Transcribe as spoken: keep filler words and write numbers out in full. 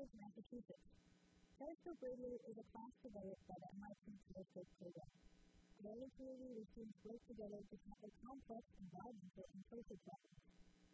Massachusetts. Periscope Radio is a class developed by the M I T Periscope program. A learning community where students work together to tackle complex, environmental, and social problems.